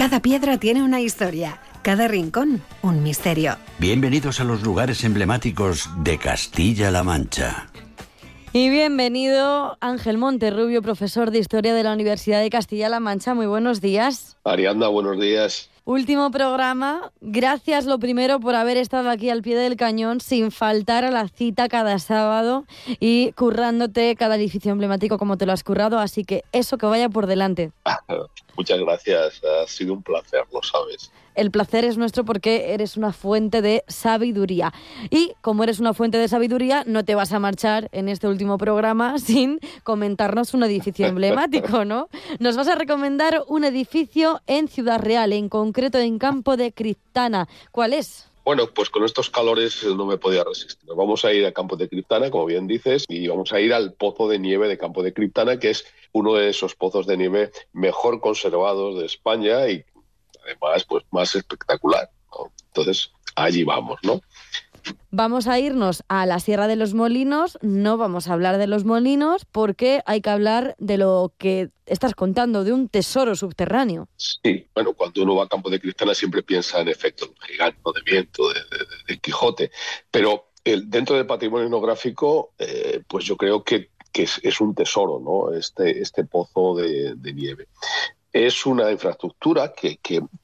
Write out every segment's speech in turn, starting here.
Cada piedra tiene una historia, cada rincón un misterio. Bienvenidos a los lugares emblemáticos de Castilla-La Mancha. Y bienvenido Ángel Monterrubio, profesor de Historia de la Universidad de Castilla-La Mancha. Muy buenos días. Ariadna, buenos días. Último programa. Gracias, lo primero, por haber estado aquí al pie del cañón, sin faltar a la cita cada sábado y currándote cada edificio emblemático como te lo has currado. Así que eso, que vaya por delante. Muchas gracias. Ha sido un placer, lo sabes. El placer es nuestro porque eres una fuente de sabiduría. Y como eres una fuente de sabiduría, no te vas a marchar en este último programa sin comentarnos un edificio emblemático, ¿no? Nos vas a recomendar un edificio en Ciudad Real, en concreto en Campo de Criptana. ¿Cuál es? Bueno, pues con estos calores no me podía resistir. Nos vamos a ir a Campo de Criptana, como bien dices, y vamos a ir al Pozo de Nieve de Campo de Criptana, que es uno de esos pozos de nieve mejor conservados de España y además pues más espectacular, ¿no? Entonces allí vamos, ¿no? Vamos a irnos a la Sierra de los Molinos. No vamos a hablar de los molinos porque hay que hablar de lo que estás contando, de un tesoro subterráneo. Sí, bueno, cuando uno va a Campo de Criptana siempre piensa en efecto gigante, de viento, de Quijote, pero dentro del patrimonio etnográfico, pues yo creo que es un tesoro, ¿no? Este pozo de nieve. Es una infraestructura que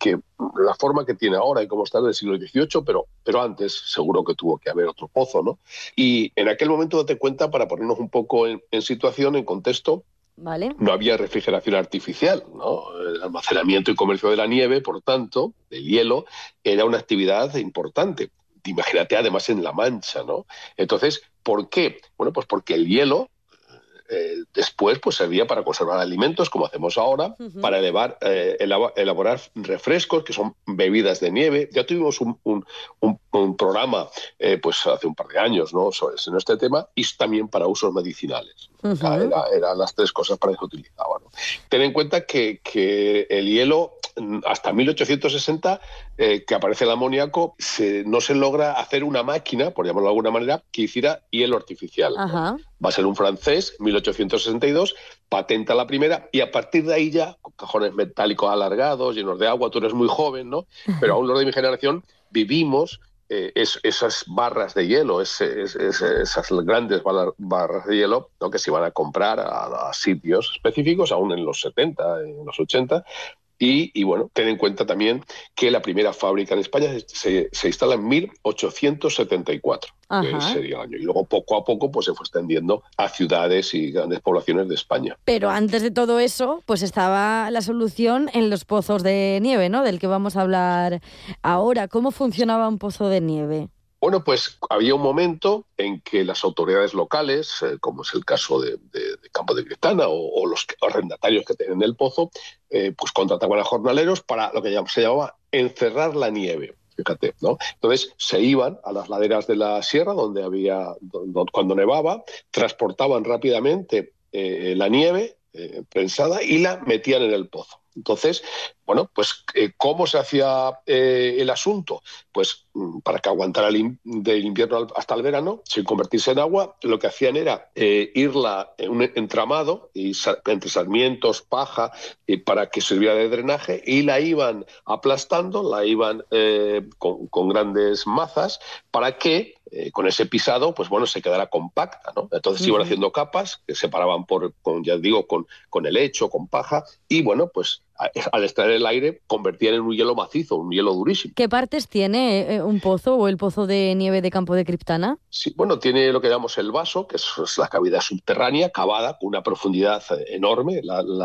la forma que tiene ahora y cómo está del siglo XVIII, pero antes seguro que tuvo que haber otro pozo, ¿no? Y en aquel momento, date cuenta, para ponernos un poco en situación, en contexto, ¿vale? No había refrigeración artificial, ¿no? El almacenamiento y comercio de la nieve, por tanto, del hielo, era una actividad importante. Imagínate, además, en La Mancha, ¿no? Entonces, ¿por qué? Bueno, pues porque el hielo después pues servía para conservar alimentos, como hacemos ahora, para elaborar refrescos, que son bebidas de nieve. Ya tuvimos un programa pues hace un par de años, ¿no? sobre este tema, y también para usos medicinales. Eran las tres cosas para que se utilizaba, ¿no? Ten en cuenta que el hielo, hasta 1860, que aparece el amoníaco, no se logra hacer una máquina, por llamarlo de alguna manera, que hiciera hielo artificial, ¿no? Va a ser un francés, 1862, patenta la primera, y a partir de ahí ya, con cajones metálicos alargados, llenos de agua. Tú eres muy joven, ¿no? Pero aún los de mi generación vivimos esas barras de hielo, esas grandes barras de hielo, ¿no? Que se iban a comprar a sitios específicos, aún en los 70, en los 80. Y bueno, ten en cuenta también que la primera fábrica en España se instala en 1874, que sería el año. Y luego, poco a poco, pues se fue extendiendo a ciudades y grandes poblaciones de España. Pero antes de todo eso, pues estaba la solución en los pozos de nieve, ¿no? Del que vamos a hablar ahora. ¿Cómo funcionaba un pozo de nieve? Bueno, pues había un momento en que las autoridades locales, como es el caso de Campo de Criptana o los arrendatarios que tienen el pozo, pues contrataban a jornaleros para lo que se llamaba encerrar la nieve. Fíjate, ¿no? Entonces se iban a las laderas de la sierra cuando nevaba, transportaban rápidamente la nieve prensada y la metían en el pozo. Entonces, bueno, pues ¿cómo se hacía el asunto? Pues para que aguantara del invierno hasta el verano, sin convertirse en agua, lo que hacían era irla en un entramado entre sarmientos, paja, para que sirviera de drenaje, y la iban aplastando, la iban con grandes mazas, para que con ese pisado, pues bueno, se quedara compacta, ¿no? Entonces iban haciendo capas que separaban con helecho, con paja, y bueno, pues al extraer el aire convertían en un hielo macizo, un hielo durísimo. ¿Qué partes tiene un pozo o el pozo de nieve de Campo de Criptana? Sí, bueno, tiene lo que llamamos el vaso, que es la cavidad subterránea cavada con una profundidad enorme.